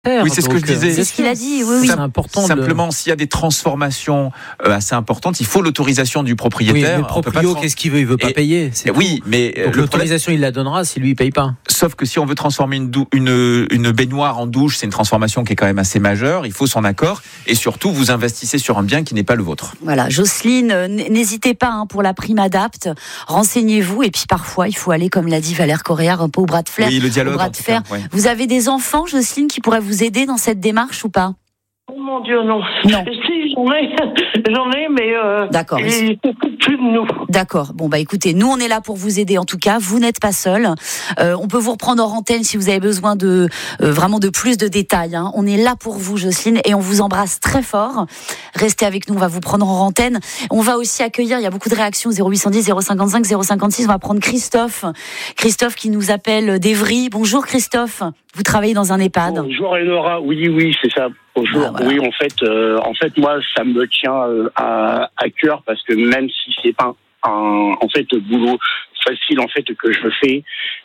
Oui, c'est ce que je disais. C'est ce qu'il a dit, oui. C'est important. Simplement, s'il y a des transformations assez importantes, il faut l'autorisation du propriétaire. Oui, mais le proprio, qu'est-ce qu'il veut ? Il veut pas payer. Oui, mais donc l'autorisation, il la donnera si lui, il paye pas. Sauf que si on veut transformer une baignoire en douche, c'est une transformation qui est quand même assez majeure. Il faut son accord. Et surtout, vous investissez sur un bien qui n'est pas le vôtre. Voilà, Jocelyne, n'hésitez pas pour la prime adapte. Renseignez-vous. Et puis parfois, il faut aller, comme l'a dit Valère Corréard, un peu au bras de fer. Oui, le dialogue. Au bras de fer. Ouais. Vous avez des enfants, Jocelyne, qui pourraient vous aider dans cette démarche ou pas ? Oh mon Dieu, non. Non. Si, j'en ai, mais d'accord. Ils s'occupent plus de nous. D'accord. Bon, écoutez, nous, on est là pour vous aider. En tout cas, vous n'êtes pas seul. On peut vous reprendre hors antenne si vous avez besoin de vraiment de plus de détails. Hein. On est là pour vous, Jocelyne, et on vous embrasse très fort. Restez avec nous, on va vous prendre en antenne. On va aussi accueillir, il y a beaucoup de réactions, 0810, 055, 056. On va prendre Christophe. Christophe qui nous appelle d'Evry. Bonjour Christophe. Vous travaillez dans un EHPAD. Bonjour Enora. Oui, c'est ça. Bonjour. Voilà. Oui, en fait, moi, ça me tient à cœur parce que même si c'est pas un boulot facile que je fais,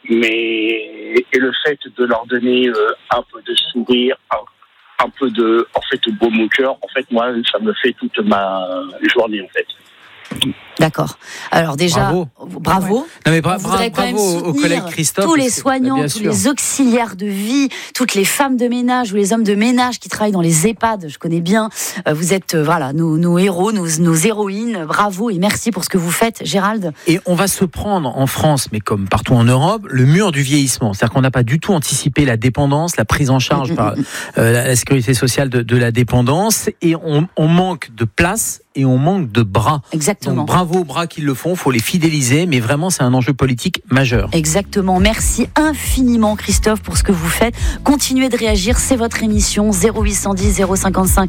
mais et le fait de leur donner un peu de sourire, un peu de baume au cœur, moi, ça me fait toute ma journée D'accord. Alors déjà, bravo. Ouais. Non mais bravo au collègue Christophe. Tous les soignants, tous les auxiliaires de vie, toutes les femmes de ménage ou les hommes de ménage qui travaillent dans les EHPAD, je connais bien. Vous êtes nos héros, nos héroïnes. Bravo et merci pour ce que vous faites, Gérald. Et on va se prendre en France, mais comme partout en Europe, le mur du vieillissement. C'est-à-dire qu'on n'a pas du tout anticipé la dépendance, la prise en charge par la sécurité sociale de la dépendance, et on manque de place et on manque de bras. Exactement. Donc, bravo aux bras qui le font, il faut les fidéliser, mais vraiment c'est un enjeu politique majeur. Exactement, merci infiniment Christophe pour ce que vous faites. Continuez de réagir, c'est votre émission 0810 055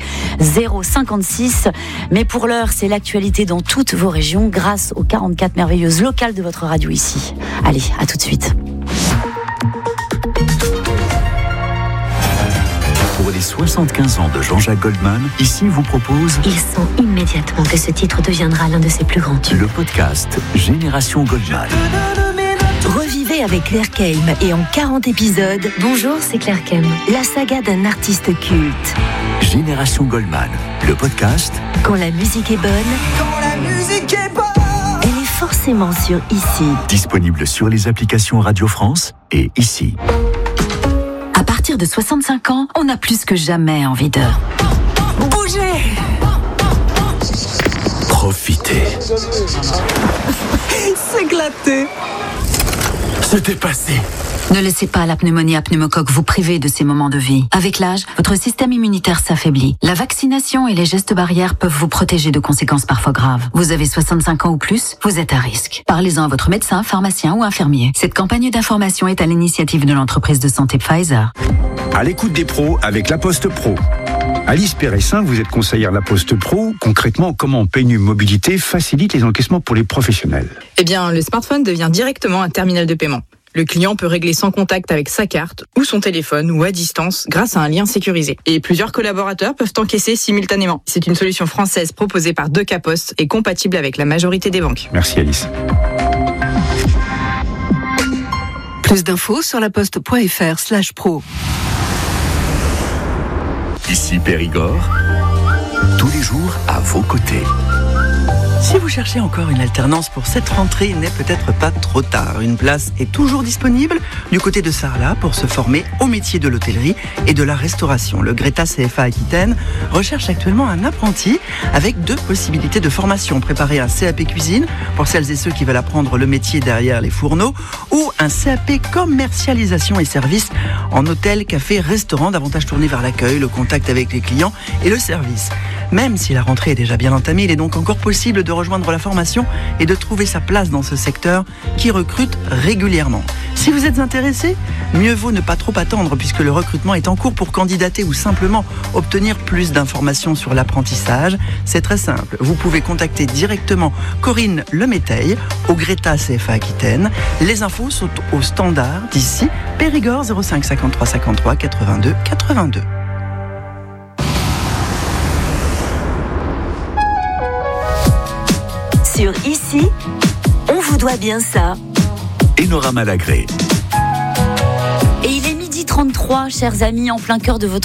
056. Mais pour l'heure, c'est l'actualité dans toutes vos régions grâce aux 44 merveilleuses locales de votre radio ici. Allez, à tout de suite. Pour les 75 ans de Jean-Jacques Goldman, ici vous propose... Il sent immédiatement que ce titre deviendra l'un de ses plus grands tubes. Le podcast Génération Goldman. Revivez avec Claire Keim et en 40 épisodes... Bonjour, c'est Claire Keim. La saga d'un artiste culte. Génération Goldman, le podcast... Quand la musique est bonne... Quand la musique est bonne... Elle est forcément sur Ici. Disponible sur les applications Radio France et Ici. À partir de 65 ans, on a plus que jamais envie de... bouger. Profiter. S'éclater. Se dépasser. Ne laissez pas la pneumonie à pneumocoque vous priver de ces moments de vie. Avec l'âge, votre système immunitaire s'affaiblit. La vaccination et les gestes barrières peuvent vous protéger de conséquences parfois graves. Vous avez 65 ans ou plus, vous êtes à risque. Parlez-en à votre médecin, pharmacien ou infirmier. Cette campagne d'information est à l'initiative de l'entreprise de santé Pfizer. À l'écoute des pros avec La Poste Pro. Alice Péressin, vous êtes conseillère de La Poste Pro. Concrètement, comment PNU Mobilité facilite les encaissements pour les professionnels ? Eh bien, le smartphone devient directement un terminal de paiement. Le client peut régler sans contact avec sa carte ou son téléphone ou à distance grâce à un lien sécurisé. Et plusieurs collaborateurs peuvent encaisser simultanément. C'est une solution française proposée par Decapost et compatible avec la majorité des banques. Merci Alice. Plus d'infos sur laposte.fr/pro. Ici Périgord, tous les jours à vos côtés. Si vous cherchez encore une alternance pour cette rentrée, il n'est peut-être pas trop tard. Une place est toujours disponible du côté de Sarlat pour se former au métier de l'hôtellerie et de la restauration. Le Greta CFA Aquitaine recherche actuellement un apprenti avec 2 possibilités de formation. Préparer un CAP cuisine pour celles et ceux qui veulent apprendre le métier derrière les fourneaux ou un CAP commercialisation et services en hôtel, café, restaurant, davantage tourné vers l'accueil, le contact avec les clients et le service. Même si la rentrée est déjà bien entamée, il est donc encore possible de rejoindre la formation et de trouver sa place dans ce secteur qui recrute régulièrement. Si vous êtes intéressé, mieux vaut ne pas trop attendre puisque le recrutement est en cours pour candidater ou simplement obtenir plus d'informations sur l'apprentissage. C'est très simple. Vous pouvez contacter directement Corinne Leméteil au Greta CFA Aquitaine. Les infos sont au standard d'ici Périgord 05 53 53 82 82. Sur Ici, on vous doit bien ça. Enora Malagré. Et il est 12h30. 8h33, chers amis, en plein cœur de votre